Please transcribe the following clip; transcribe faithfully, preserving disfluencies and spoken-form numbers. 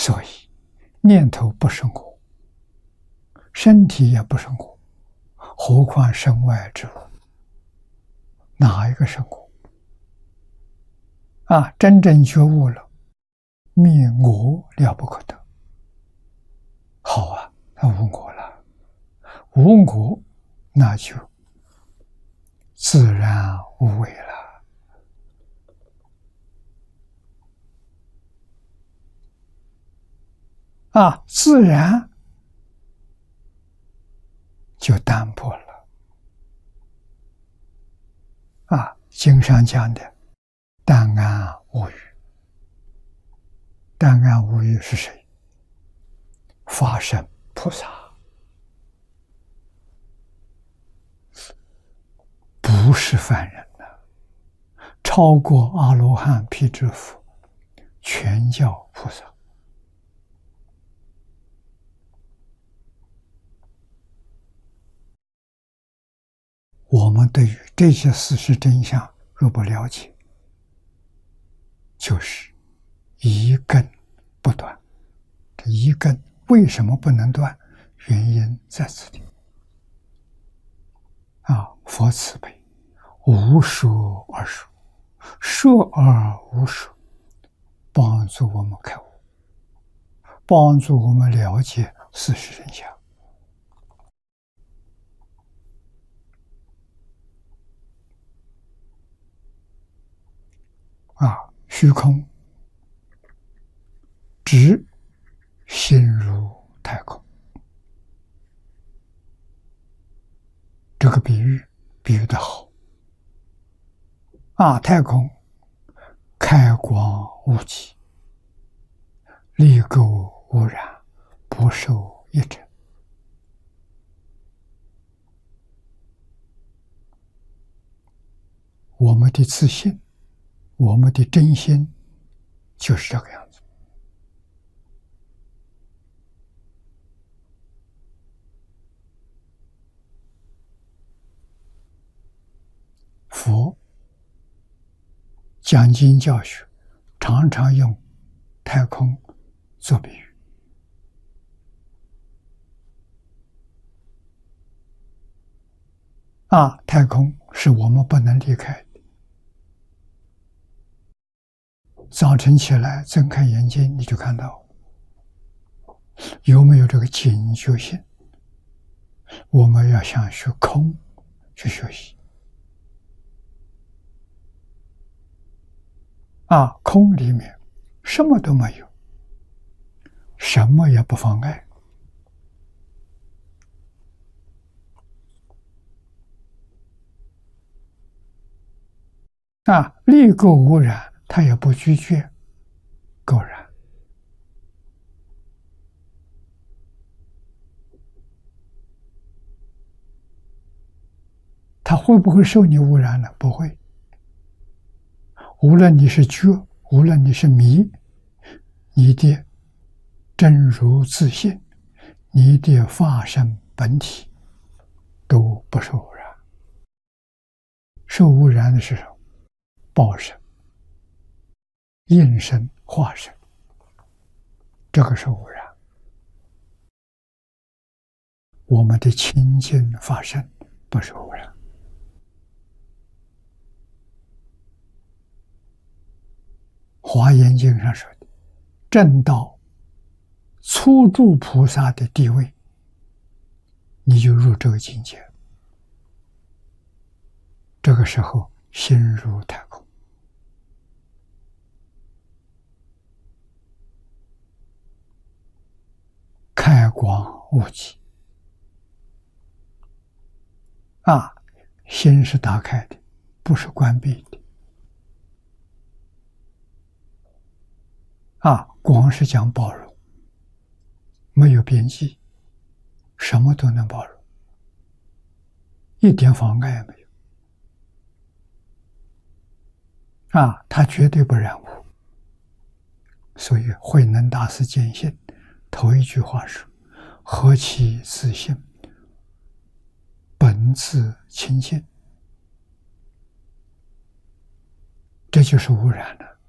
所以念头不生我，身体也不生我，何况身外之物？哪一个生我？啊，真正觉悟了，灭我了不可得。好啊，那无我了，无我，那就自然无为了。啊，自然就淡薄了。啊，经上讲的淡安无余，淡安无余是谁？法身菩萨，不是凡人了，超过阿罗汉、辟支佛，全叫菩萨。我们对于这些事实真相若不了解，就是一根不断。这一根为什么不能断？原因在此地。啊，佛慈悲，无说而说，说而无说，帮助我们开悟，帮助我们了解事实真相。啊，虚空直心如太空，这个比喻比喻的好。啊，太空开广无极，力垢无染，不受一者。我们的自信，我们的真心就是这个样子。佛讲经教学常常用太空做比喻。啊，太空是我们不能离开的。早晨起来睁开眼睛，你就看到有没有这个警觉性。我们要向学空去学习。啊，空里面什么都没有，什么也不妨碍。啊，力垢无染，它也不拒绝垢染。它会不会受你污染呢？不会。无论你是觉，无论你是迷，你的真如自信，你的法身本体都不受污染。受污染的是什么？报身、应身、化身，这个受污染。我们的清净法身不受污染。华严经上说的，证到初住菩萨的地位，你就入这个境界。这个时候心如太空，开广无极。啊，心是打开的，不是关闭的。啊，广是讲包容，没有边际，什么都能包容，一点妨碍也没有。啊，他绝对不染污。所以慧能大师见性头一句话说：何其自性，本自清净。这就是污染了。